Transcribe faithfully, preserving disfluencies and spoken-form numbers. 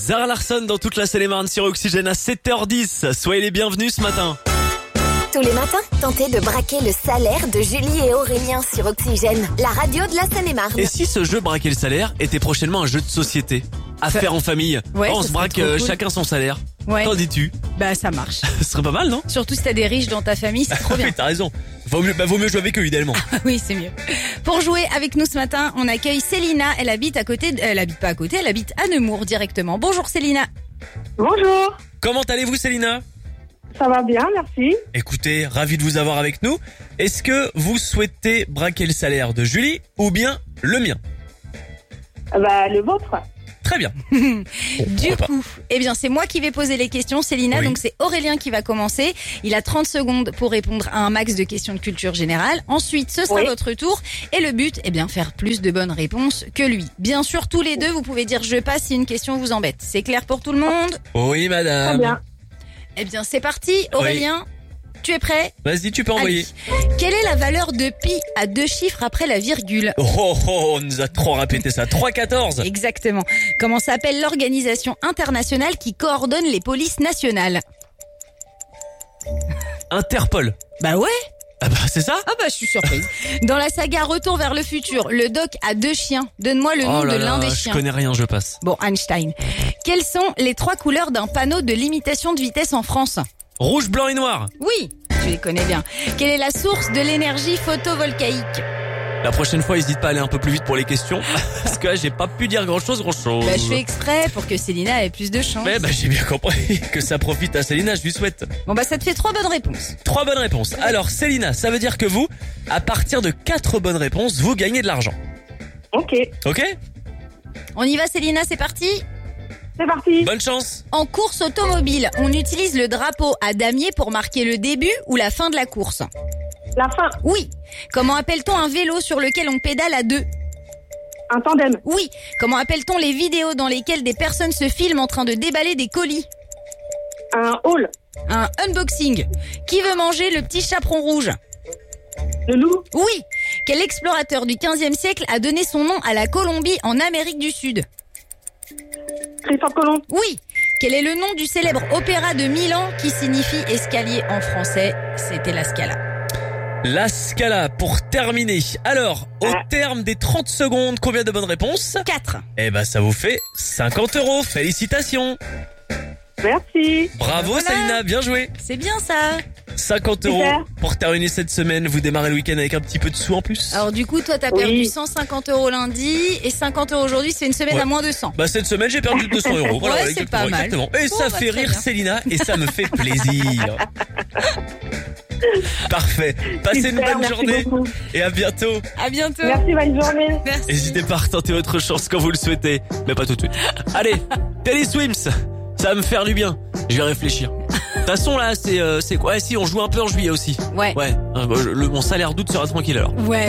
Zara Larsson dans toute la Seine-et-Marne sur Oxygène à sept heures dix. Soyez les bienvenus ce matin. Tous les matins, tentez de braquer le salaire de Julie et Aurélien sur Oxygène, la radio de la Seine-et-Marne. Et si ce jeu braquer le salaire était prochainement un jeu de société à Ça- faire en famille? Ouais, Oh, on ça se serait braque trop euh, cool. chacun son salaire. Ouais. Qu'en dis-tu? Bah ça marche. Ce serait pas mal, non? Surtout si t'as des riches dans ta famille, c'est trop bien. Oui, t'as raison. Vaut mieux, bah, vaut mieux jouer avec eux, idéalement. Oui, c'est mieux. Pour jouer avec nous ce matin, on accueille Célina. Elle habite à côté, de- elle habite pas à côté, elle habite à Nemours directement. Bonjour Célina. Bonjour, Comment allez-vous, Célina? ça va bien, merci. Écoutez, ravi de vous avoir avec nous. Est-ce que vous souhaitez braquer le salaire de Julie ou bien le mien? Euh, Bah, le vôtre. Très bien. Bon, Du pourquoi pas. coup, eh bien c'est moi qui vais poser les questions, Célina. Oui. Donc c'est Aurélien qui va commencer. Il a trente secondes pour répondre à un max de questions de culture générale. Ensuite, ce sera Oui. votre tour. Et le but, eh bien faire plus de bonnes réponses que lui. Bien sûr, tous les deux, vous pouvez dire je passe si une question vous embête. C'est clair pour tout le monde? Oui, Très madame. bien. Eh bien c'est parti. Aurélien, tu es prêt? Vas-y, tu peux envoyer. Allez. Quelle est la valeur de pi à deux chiffres après la virgule? Oh, oh, oh, on nous a trop répété ça. trois quatorze. Exactement. Comment s'appelle l'organisation internationale qui coordonne les polices nationales? Interpol. Bah ouais. Ah bah, c'est ça? Ah bah je suis surprise. Dans la saga Retour vers le futur, le doc a deux chiens. Donne-moi le nom Oh là de là, l'un des je chiens. connais rien, je passe. Bon, Einstein. Quelles sont les trois couleurs d'un panneau de limitation de vitesse en France? Rouge, blanc et noir. Oui, tu les connais bien. Quelle est la source de l'énergie photovoltaïque? La prochaine fois, n'hésite pas à aller un peu plus vite pour les questions. Parce que là, j'ai pas pu dire grand chose, grand chose. Bah je fais exprès pour que Célina ait plus de chance. Mais bah, j'ai bien compris que ça profite à Célina, je lui souhaite. Bon bah ça te fait trois bonnes réponses. Trois bonnes réponses. Alors, Célina, ça veut dire que vous, à partir de quatre bonnes réponses, vous gagnez de l'argent. Ok, Ok? On y va Célina, c'est parti? c'est parti. Bonne chance. En course automobile, on utilise le drapeau à damier pour marquer le début ou la fin de la course. La fin, Oui. Comment appelle-t-on un vélo sur lequel on pédale à deux? un tandem, Oui. Comment appelle-t-on les vidéos dans lesquelles des personnes se filment en train de déballer des colis? un hall, Un unboxing. Qui veut manger le petit chaperon rouge? le loup, Oui. Quel explorateur du quinzième siècle a donné son nom à la Colombie en Amérique du Sud? Christophe Colomb, Oui. Quel est le nom du célèbre opéra de Milan qui signifie escalier en français? C'était la Scala. La Scala pour terminer. Alors, au Ah. terme des trente secondes, combien de bonnes réponses? quatre. Eh ben, ça vous fait cinquante euros. Félicitations. merci. Bravo, Voilà. Célina, bien joué. C'est bien ça. cinquante euros Super. pour terminer cette semaine. Vous démarrez le week-end avec un petit peu de sous en plus. Alors du coup, toi, t'as Oui. perdu cent cinquante euros lundi et cinquante euros aujourd'hui. C'est une semaine Ouais. à moins de cent. Bah, cette semaine, j'ai perdu deux cents euros. Voilà, Ouais, voilà, c'est exactement, pas mal. exactement. Et Bon, ça bah, fait très rire bien. Célina et ça me fait plaisir. Parfait. Passez une Super, bonne merci journée beaucoup. et à bientôt. À bientôt. Merci, bonne journée. Merci. N'hésitez pas à retenter votre chance quand vous le souhaitez, mais pas tout de suite. Allez, Teddy Swims, ça va me faire du bien. Je vais réfléchir. De toute façon là, c'est euh, c'est quoi? Ouais, si on joue un peu en juillet aussi. Ouais. Ouais, euh, le, mon salaire d'août sera tranquille alors. Ouais.